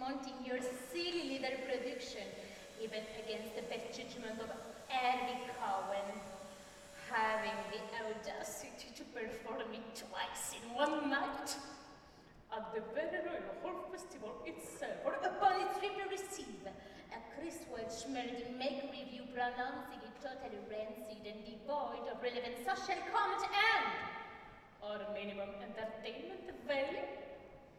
mounting your silly little production, even against the best judgment of Erwin Cohen, having the audacity to perform it twice in one night at the very Royal Hall Festival itself, or upon its triple receive, a Chris Welch Meredith make review pronouncing it totally rancid and devoid of relevant social comment and or minimum entertainment value.